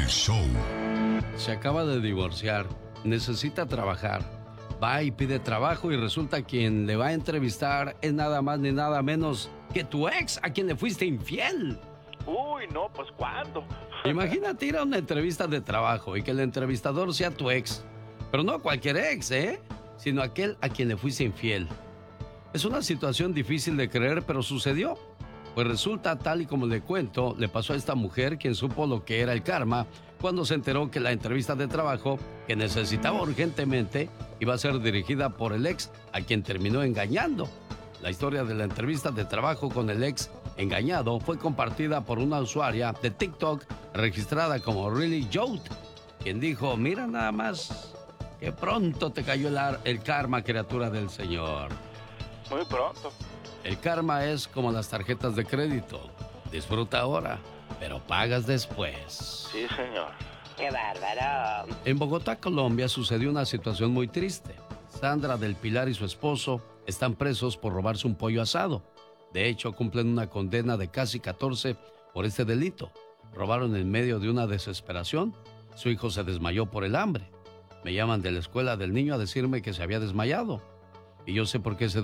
El show. Se acaba de divorciar, necesita trabajar. Va y pide trabajo y resulta quien le va a entrevistar es nada más ni nada menos que tu ex, a quien le fuiste infiel. Uy, no, pues ¿cuándo? Imagínate ir a una entrevista de trabajo y que el entrevistador sea tu ex. Pero no cualquier ex, sino aquel a quien le fuiste infiel. Es una situación difícil de creer, pero sucedió. Pues resulta, tal y como le cuento, le pasó a esta mujer quien supo lo que era el karma cuando se enteró que la entrevista de trabajo que necesitaba urgentemente iba a ser dirigida por el ex a quien terminó engañando. La historia de la entrevista de trabajo con el ex engañado fue compartida por una usuaria de TikTok registrada como Really Jote, quien dijo: mira nada más, que pronto te cayó el karma, criatura del Señor. Muy pronto. El karma es como las tarjetas de crédito. Disfruta ahora, pero pagas después. Sí, señor. ¡Qué bárbaro! En Bogotá, Colombia, sucedió una situación muy triste. Sandra del Pilar y su esposo están presos por robarse un pollo asado. De hecho, cumplen una condena de casi 14 por este delito. Robaron en medio de una desesperación. Su hijo se desmayó por el hambre. Me llaman de la escuela del niño a decirme que se había desmayado. Y yo sé por qué se